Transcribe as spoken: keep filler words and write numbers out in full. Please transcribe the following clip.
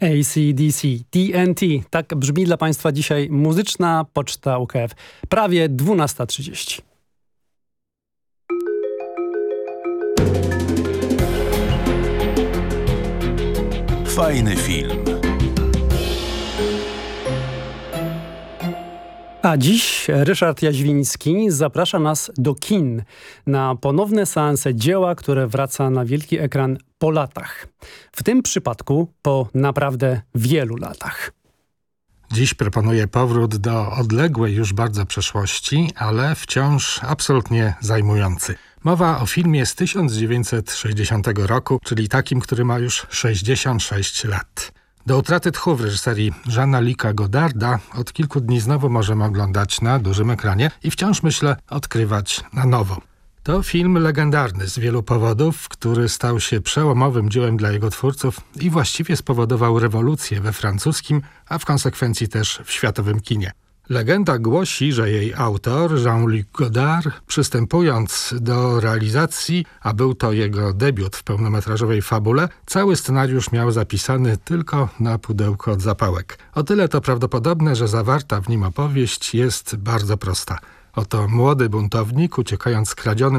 A C D C, T N T. Tak brzmi dla Państwa dzisiaj muzyczna poczta U K F. Prawie dwunasta trzydzieści. Fajny film. A dziś Ryszard Jaźwiński zaprasza nas do kin na ponowne seanse dzieła, które wraca na wielki ekran po latach. W tym przypadku po naprawdę wielu latach. Dziś proponuję powrót do odległej już bardzo przeszłości, ale wciąż absolutnie zajmujący. Mowa o filmie z tysiąc dziewięćset sześćdziesiątego roku, czyli takim, który ma już sześćdziesiąt sześć lat. Do utraty tchu w reżyserii Jeana-Luca Godarda od kilku dni znowu możemy oglądać na dużym ekranie i wciąż, myślę, odkrywać na nowo. To film legendarny z wielu powodów, który stał się przełomowym dziełem dla jego twórców i właściwie spowodował rewolucję we francuskim, a w konsekwencji też w światowym kinie. Legenda głosi, że jej autor, Jean-Luc Godard, przystępując do realizacji, a był to jego debiut w pełnometrażowej fabule, cały scenariusz miał zapisany tylko na pudełko od zapałek. O tyle to prawdopodobne, że zawarta w nim opowieść jest bardzo prosta. Oto młody buntownik, uciekając z kradzionym